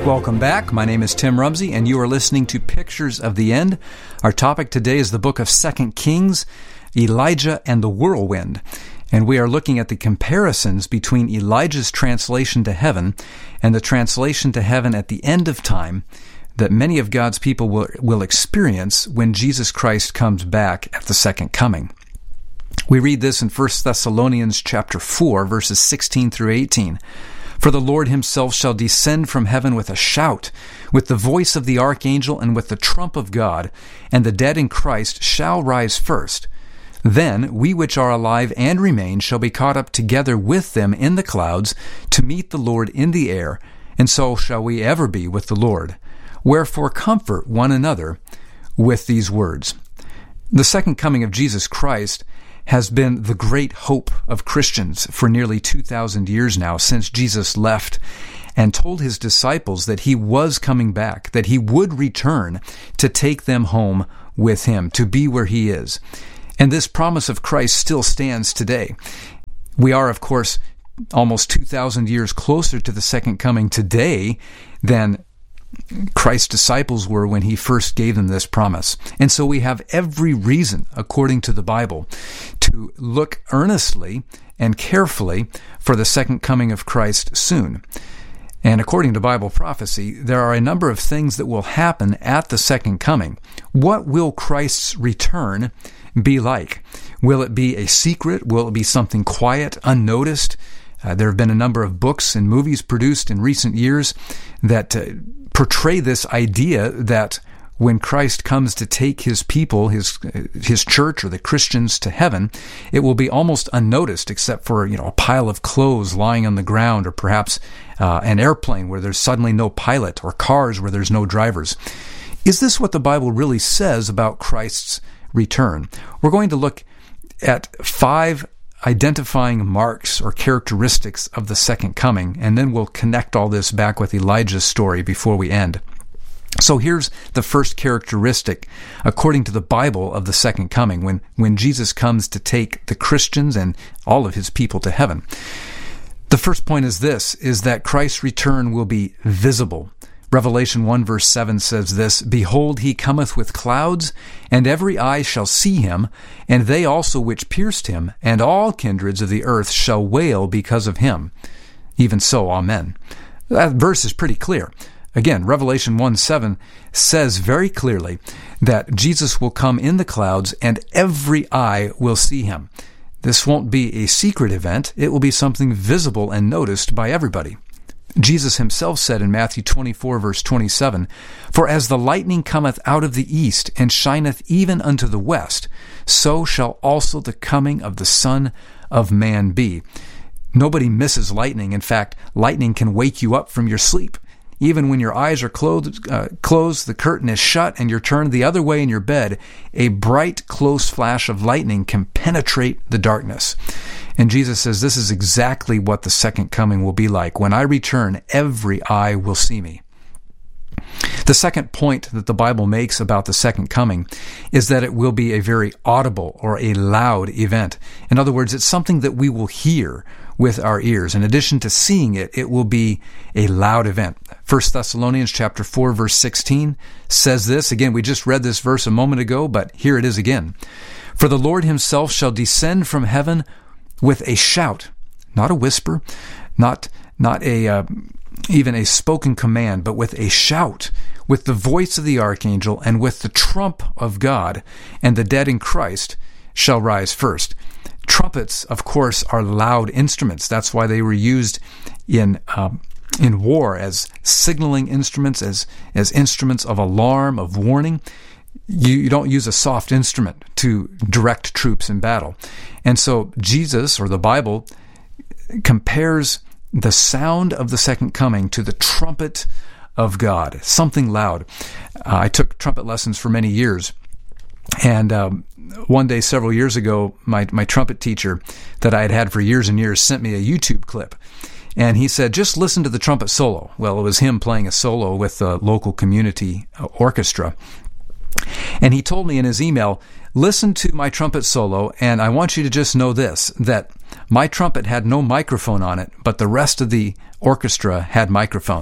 Welcome back. My name is Tim Rumsey, and you are listening to Pictures of the End. Our topic today is the book of 2 Kings, Elijah and the Whirlwind. And we are looking at the comparisons between Elijah's translation to heaven and the translation to heaven at the end of time that many of God's people will experience when Jesus Christ comes back at the second coming. We read this in 1 Thessalonians chapter 4, verses 16 through 18. For the Lord himself shall descend from heaven with a shout, with the voice of the archangel, and with the trump of God, and the dead in Christ shall rise first. Then we which are alive and remain shall be caught up together with them in the clouds to meet the Lord in the air, and so shall we ever be with the Lord. Wherefore comfort one another with these words. The second coming of Jesus Christ has been the great hope of Christians for nearly 2,000 years now, since Jesus left and told his disciples that he was coming back, that he would return to take them home with him, to be where he is. And this promise of Christ still stands today. We are, of course, almost 2,000 years closer to the second coming today than Christ's disciples were when he first gave them this promise. And so we have every reason, according to the Bible, to look earnestly and carefully for the second coming of Christ soon. And according to Bible prophecy, there are a number of things that will happen at the second coming. What will Christ's return be like? Will it be a secret? Will it be something quiet, unnoticed? There have been a number of books and movies produced in recent years that portray this idea that when Christ comes to take his people, his church or the Christians to heaven, it will be almost unnoticed except for a pile of clothes lying on the ground, or perhaps an airplane where there's suddenly no pilot, or cars where there's no drivers. Is this what the Bible really says about Christ's return? We're going to look at 5 identifying marks or characteristics of the second coming, and then we'll connect all this back with Elijah's story before we end. So here's the first characteristic, according to the Bible, of the second coming, when Jesus comes to take the Christians and all of his people to heaven. The first point is this, is that Christ's return will be visible. Revelation 1 verse 7 says this, Behold, he cometh with clouds, and every eye shall see him, and they also which pierced him, and all kindreds of the earth shall wail because of him. Even so, amen. That verse is pretty clear. Again, Revelation 1:7 says very clearly that Jesus will come in the clouds, and every eye will see him. This won't be a secret event. It will be something visible and noticed by everybody. Jesus himself said in Matthew 24, verse 27, For as the lightning cometh out of the east, and shineth even unto the west, so shall also the coming of the Son of Man be. Nobody misses lightning. In fact, lightning can wake you up from your sleep. Even when your eyes are closed, the curtain is shut, and you're turned the other way in your bed, a bright, close flash of lightning can penetrate the darkness. And Jesus says this is exactly what the second coming will be like. When I return, every eye will see me. The second point that the Bible makes about the second coming is that it will be a very audible or a loud event. In other words, it's something that we will hear with our ears. In addition to seeing it, it will be a loud event. 1 Thessalonians chapter 4, verse 16 says this. Again, we just read this verse a moment ago, but here it is again. For the Lord himself shall descend from heaven with a shout, not a whisper, not even a spoken command, but with a shout, with the voice of the archangel, and with the trump of God, and the dead in Christ shall rise first. Trumpets, of course, are loud instruments. That's why they were used in war as signaling instruments, as instruments of alarm, of warning. You don't use a soft instrument to direct troops in battle. And so Jesus, or the Bible, compares the sound of the second coming to the trumpet of God, something loud. I took trumpet lessons for many years. And one day, several years ago, my trumpet teacher that I had had for years and years sent me a YouTube clip. And he said, just listen to the trumpet solo. Well, it was him playing a solo with the local community orchestra. And he told me in his email, listen to my trumpet solo, and I want you to just know this, that my trumpet had no microphone on it, but the rest of the orchestra had microphones.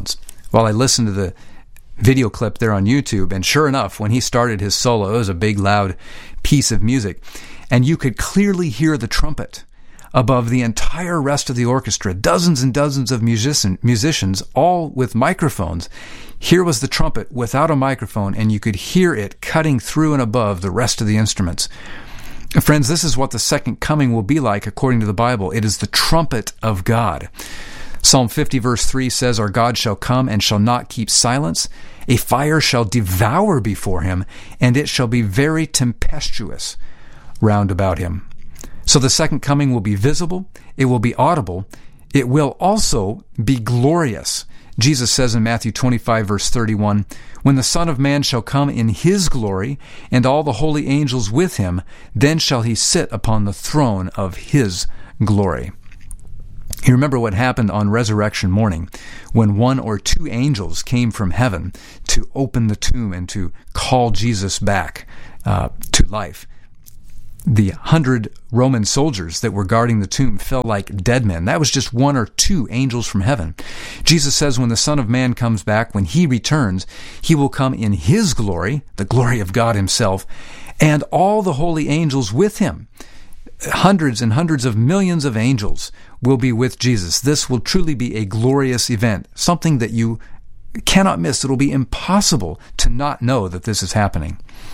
Well, I listened to the video clip there on YouTube, and sure enough, when he started his solo, it was a big, loud piece of music, and you could clearly hear the trumpet above the entire rest of the orchestra, dozens and dozens of musicians, all with microphones. Here was the trumpet without a microphone, and you could hear it cutting through and above the rest of the instruments. Friends, this is what the second coming will be like according to the Bible. It is the trumpet of God. Psalm 50 verse 3 says, "Our God shall come and shall not keep silence. A fire shall devour before him, and it shall be very tempestuous round about him." So the second coming will be visible, it will be audible, it will also be glorious. Jesus says in Matthew 25, verse 31, "When the Son of Man shall come in his glory, and all the holy angels with him, then shall he sit upon the throne of his glory." You remember what happened on resurrection morning when one or two angels came from heaven to open the tomb and to call Jesus back to life. The 100 Roman soldiers that were guarding the tomb fell like dead men. That was just one or two angels from heaven. Jesus says when the Son of Man comes back, when he returns, he will come in his glory, the glory of God himself, and all the holy angels with him. Hundreds and hundreds of millions of angels will be with Jesus. This will truly be a glorious event, something that you cannot miss. It will be impossible to not know that this is happening.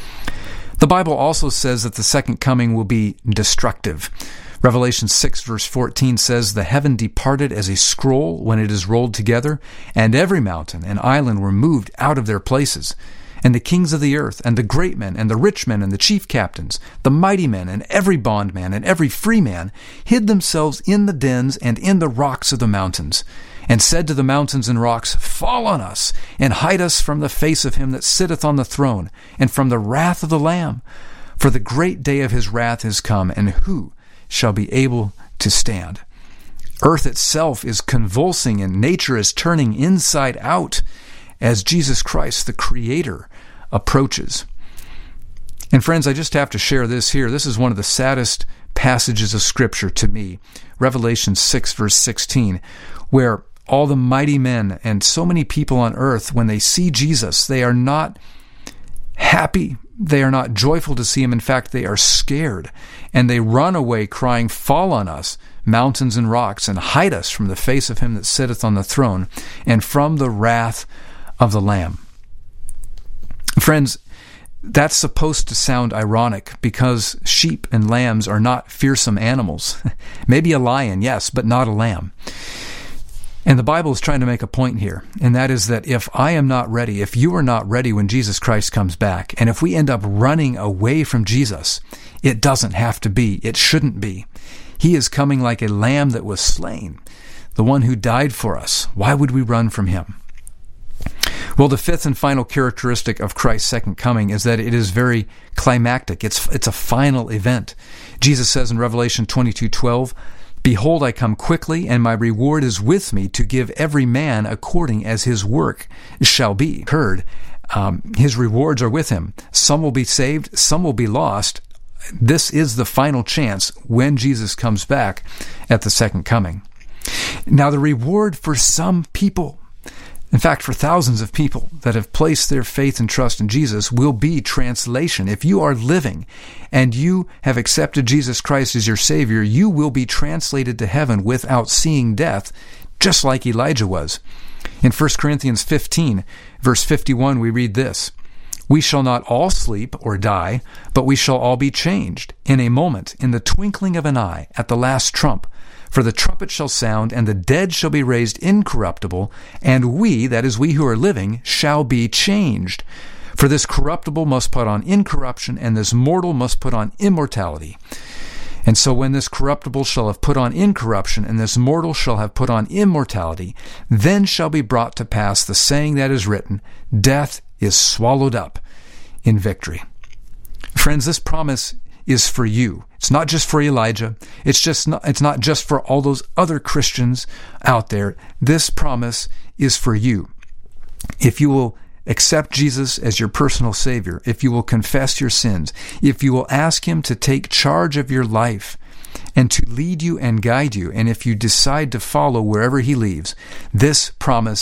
The Bible also says that the second coming will be destructive. Revelation 6 verse 14 says, "The heaven departed as a scroll when it is rolled together, and every mountain and island were moved out of their places. And the kings of the earth, and the great men, and the rich men, and the chief captains, the mighty men, and every bondman, and every free man, hid themselves in the dens and in the rocks of the mountains, and said to the mountains and rocks, Fall on us, and hide us from the face of him that sitteth on the throne, and from the wrath of the Lamb. For the great day of his wrath is come, and who shall be able to stand?" Earth itself is convulsing, and nature is turning inside out as Jesus Christ, the Creator, approaches. And friends, I just have to share this here. This is one of the saddest passages of Scripture to me. Revelation 6, verse 16, where all the mighty men and so many people on earth, when they see Jesus, they are not happy. They are not joyful to see him. In fact, they are scared. And they run away crying, "Fall on us, mountains and rocks, and hide us from the face of him that sitteth on the throne, and from the wrath of the Lamb." Friends, that's supposed to sound ironic because sheep and lambs are not fearsome animals. Maybe a lion, yes, but not a lamb. And the Bible is trying to make a point here, and that is that if I am not ready, if you are not ready when Jesus Christ comes back, and if we end up running away from Jesus, it doesn't have to be. It shouldn't be. He is coming like a lamb that was slain, the one who died for us. Why would we run from him? Well, the fifth and final characteristic of Christ's second coming is that it is very climactic. It's a final event. Jesus says in Revelation 22:12, "Behold, I come quickly, and my reward is with me to give every man according as his work shall be." Heard, his rewards are with him. Some will be saved, some will be lost. This is the final chance when Jesus comes back at the second coming. Now, the reward for some people, in fact, for thousands of people that have placed their faith and trust in Jesus, will be translation. If you are living and you have accepted Jesus Christ as your Savior, you will be translated to heaven without seeing death, just like Elijah was. In 1 Corinthians 15, verse 51, we read this, "We shall not all sleep or die, but we shall all be changed in a moment, in the twinkling of an eye, at the last trump. For the trumpet shall sound, and the dead shall be raised incorruptible, and we, that is we who are living, shall be changed. For this corruptible must put on incorruption, and this mortal must put on immortality. And so when this corruptible shall have put on incorruption, and this mortal shall have put on immortality, then shall be brought to pass the saying that is written, Death is swallowed up in victory." Friends, this promise is for you. It's not just for Elijah. It's not just for all those other Christians out there. This promise is for you. If you will accept Jesus as your personal Savior, if you will confess your sins, if you will ask him to take charge of your life and to lead you and guide you, and if you decide to follow wherever he leads, this promise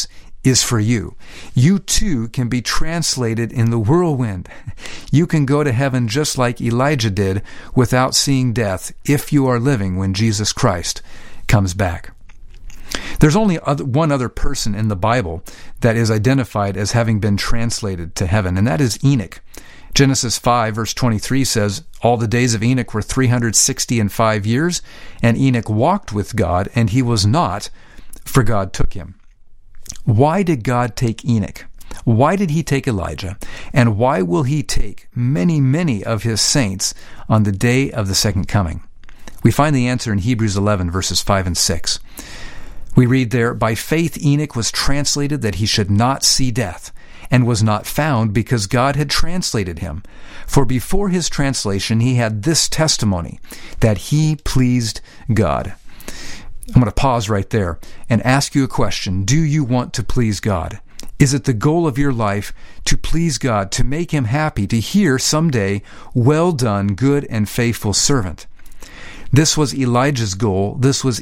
is for you. You too can be translated in the whirlwind. You can go to heaven just like Elijah did without seeing death if you are living when Jesus Christ comes back. There's only one other person in the Bible that is identified as having been translated to heaven, and that is Enoch. Genesis 5 verse 23 says, all the days of Enoch were 365 years, and Enoch walked with God, and he was not, for God took him. Why did God take Enoch? Why did he take Elijah? And why will he take many, many of his saints on the day of the second coming? We find the answer in Hebrews 11 verses 5 and 6. We read there, by faith Enoch was translated that he should not see death, and was not found because God had translated him. For before his translation he had this testimony, that he pleased God. I'm going to pause right there and ask you a question. Do you want to please God? Is it the goal of your life to please God, to make him happy, to hear someday, well done, good and faithful servant? This was Elijah's goal. This was